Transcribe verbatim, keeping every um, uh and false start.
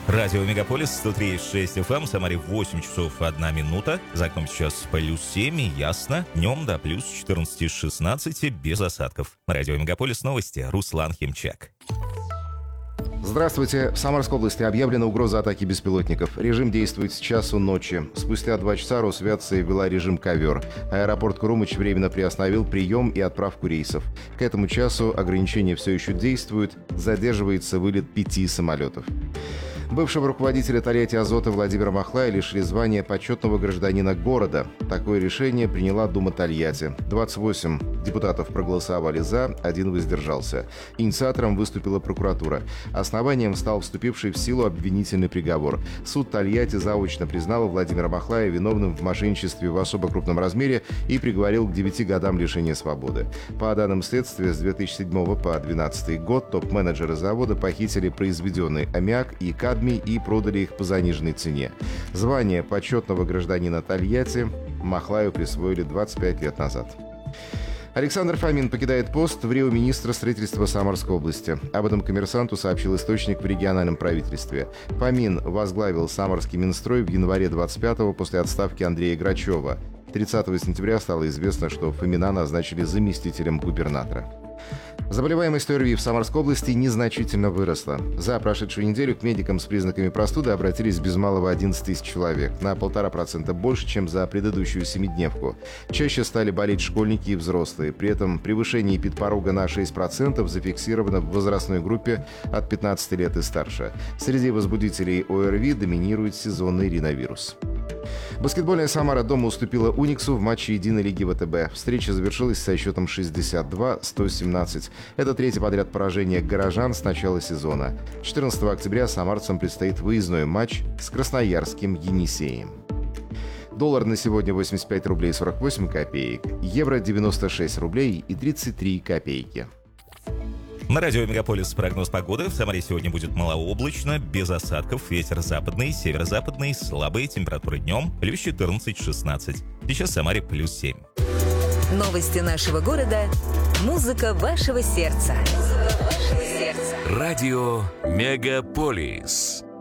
Радио Мегаполис сто три и шесть эф эм, в Самаре восемь часов одна минута. За окном сейчас плюс семь, ясно. Днем до плюс четырнадцать шестнадцать, без осадков. Радио Мегаполис, новости. Руслан Химчак. Здравствуйте. В Самарской области объявлена угроза атаки беспилотников. Режим действует с часу ночи. Спустя два часа Росавиация ввела режим «Ковер». Аэропорт Крумыч временно приостановил прием и отправку рейсов. К этому часу ограничения все еще действуют. Задерживается вылет пяти самолетов. Бывшего руководителя Тольятти Азота Владимира Махлая лишили звания почетного гражданина города. Такое решение приняла Дума Тольятти. двадцать восемь депутатов проголосовали «за», один воздержался. Инициатором выступила прокуратура. Основанием стал вступивший в силу обвинительный приговор. Суд Тольятти заочно признал Владимира Махлая виновным в мошенничестве в особо крупном размере и приговорил к девяти годам лишения свободы. По данным следствия, с две тысячи седьмого по две тысячи двенадцатый год топ-менеджеры завода похитили произведенный аммиак и кадмий и продали их по заниженной цене. Звание почетного гражданина Тольятти Махлаю присвоили двадцать пять лет назад. Александр Фомин покидает пост в рио министра строительства Самарской области. Об этом «Коммерсанту» сообщил источник в региональном правительстве. Фомин возглавил Самарский Минстрой в январе двадцать пятого после отставки Андрея Грачева. тридцатого сентября стало известно, что Фомина назначили заместителем губернатора. Заболеваемость ОРВИ в Самарской области незначительно выросла. За прошедшую неделю к медикам с признаками простуды обратились без малого одиннадцать тысяч человек, на полтора процента больше, чем за предыдущую семидневку. Чаще стали болеть школьники и взрослые. При этом превышение эпидпорога на шесть процентов зафиксировано в возрастной группе от пятнадцати лет и старше. Среди возбудителей ОРВИ доминирует сезонный риновирус. Баскетбольная «Самара» дома уступила «Униксу» в матче единой лиги ВТБ. Встреча завершилась со счетом шестьдесят два сто семнадцать. Это третье подряд поражение горожан с начала сезона. четырнадцатого октября самарцам предстоит выездной матч с красноярским «Енисеем». Доллар на сегодня восемьдесят пять рублей сорок восемь копеек, евро девяносто шесть рублей и тридцать три копейки. На радио Мегаполис прогноз погоды. В Самаре сегодня будет малооблачно, без осадков, ветер западный, северо-западный, слабые, температуры днем плюс четырнадцать шестнадцать. Сейчас в Самаре плюс семь. Новости нашего города. Музыка вашего сердца. Радио Мегаполис.